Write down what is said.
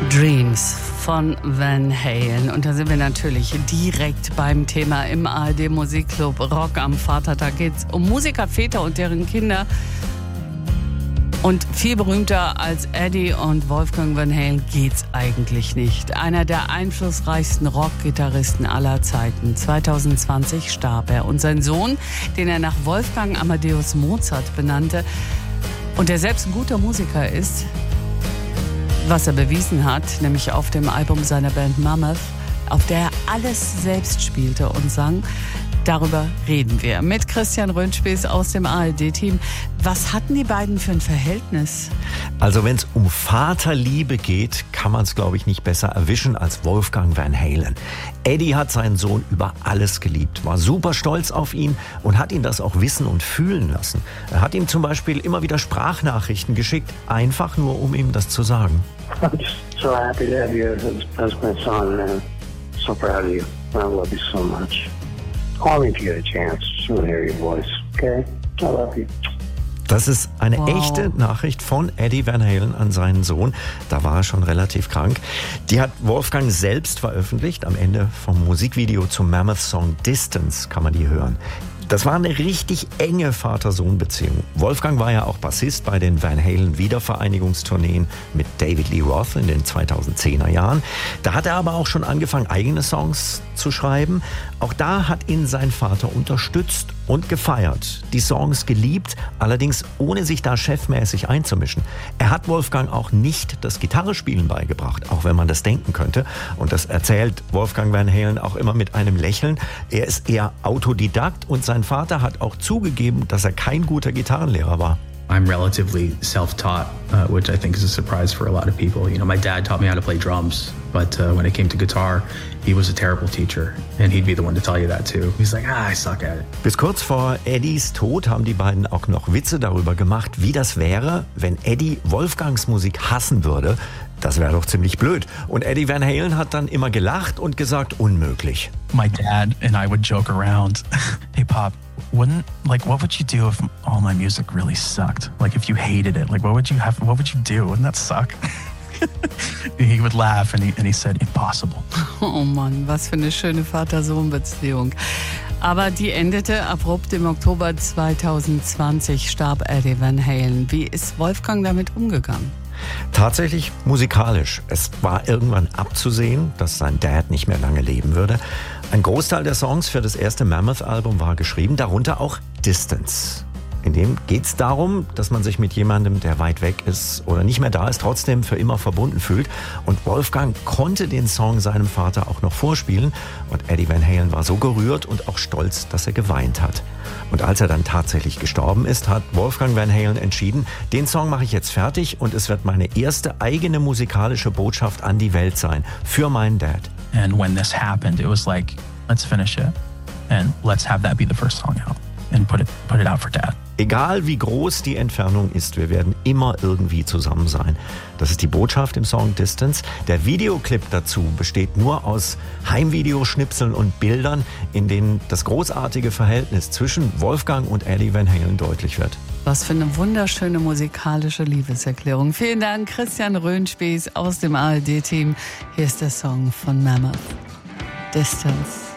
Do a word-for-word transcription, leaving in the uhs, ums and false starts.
Dreams von Van Halen. Und da sind wir natürlich direkt beim Thema im A R D Musikclub Rock am Vatertag. Geht es um Musiker, Väter und deren Kinder. Und viel berühmter als Eddie und Wolfgang Van Halen geht's eigentlich nicht. Einer der einflussreichsten Rockgitarristen aller Zeiten. zwanzig zwanzig starb er. Und sein Sohn, den er nach Wolfgang Amadeus Mozart benannte und der selbst ein guter Musiker ist, was er bewiesen hat, nämlich auf dem Album seiner Band Mammoth, auf der er alles selbst spielte und sang. Darüber reden wir mit Christian Röhnspieß aus dem A R D-Team. Was hatten die beiden für ein Verhältnis? Also wenn es um Vaterliebe geht, kann man es, glaube ich, nicht besser erwischen als Wolfgang Van Halen. Eddie hat seinen Sohn über alles geliebt, war super stolz auf ihn und hat ihn das auch wissen und fühlen lassen. Er hat ihm zum Beispiel immer wieder Sprachnachrichten geschickt, einfach nur, um ihm das zu sagen. I'm just so happy to have you as, as my son, man. So proud of you. I love you so much. Call me if you get a chance. I want to hear your voice, okay? I love you. Das ist eine wow. echte Nachricht von Eddie Van Halen an seinen Sohn. Da war er schon relativ krank. Die hat Wolfgang selbst veröffentlicht. Am Ende vom Musikvideo zum Mammoth-Song Distance kann man die hören. Das war eine richtig enge Vater-Sohn-Beziehung. Wolfgang war ja auch Bassist bei den Van Halen Wiedervereinigungstourneen mit David Lee Roth in den zweitausendzehner Jahren. Da hat er aber auch schon angefangen, eigene Songs zu schreiben. Auch da hat ihn sein Vater unterstützt und gefeiert. Die Songs geliebt, allerdings ohne sich da chefmäßig einzumischen. Er hat Wolfgang auch nicht das Gitarrespielen beigebracht, auch wenn man das denken könnte. Und das erzählt Wolfgang Van Halen auch immer mit einem Lächeln. Er ist eher Autodidakt und sein Vater hat auch zugegeben, dass er kein guter Gitarrenlehrer war. I'm relatively self-taught, uh, which I think is a surprise for a lot of people. You know, my dad taught me how to play drums, but uh, when it came to guitar, he was a terrible teacher, and he'd be the one to tell you that too. He's like, ah, I suck at it. Bis kurz vor Eddies Tod haben die beiden auch noch Witze darüber gemacht, wie das wäre, wenn Eddie Wolfgangs Musik hassen würde. Das wäre doch ziemlich blöd. Und Eddie Van Halen hat dann immer gelacht und gesagt, unmöglich. My dad and I would joke around. Hey, Pop, wouldn't, like, what would you do if all my music really sucked? Like, if you hated it, like, what would you have, what would you do? Wouldn't that suck? He would laugh and he, and he said, impossible. Oh Mann, was für eine schöne Vater-Sohn-Beziehung. Aber die endete abrupt. Im Oktober zwanzig zwanzig starb Eddie Van Halen. Wie ist Wolfgang damit umgegangen? Tatsächlich musikalisch. Es war irgendwann abzusehen, dass sein Dad nicht mehr lange leben würde. Ein Großteil der Songs für das erste Mammoth-Album war geschrieben, darunter auch Distance. In dem geht es darum, dass man sich mit jemandem, der weit weg ist oder nicht mehr da ist, trotzdem für immer verbunden fühlt. Und Wolfgang konnte den Song seinem Vater auch noch vorspielen. Und Eddie Van Halen war so gerührt und auch stolz, dass er geweint hat. Und als er dann tatsächlich gestorben ist, hat Wolfgang Van Halen entschieden, den Song mache ich jetzt fertig und es wird meine erste eigene musikalische Botschaft an die Welt sein, für meinen Dad. And when this happened, it was like, let's finish it and let's have that be the first song out and put it, put it out for Dad. Egal wie groß die Entfernung ist, wir werden immer irgendwie zusammen sein. Das ist die Botschaft im Song Distance. Der Videoclip dazu besteht nur aus Heimvideoschnipseln und Bildern, in denen das großartige Verhältnis zwischen Wolfgang und Eddie Van Halen deutlich wird. Was für eine wunderschöne musikalische Liebeserklärung. Vielen Dank, Christian Röhnspieß aus dem A R D-Team. Hier ist der Song von Mammoth, Distance.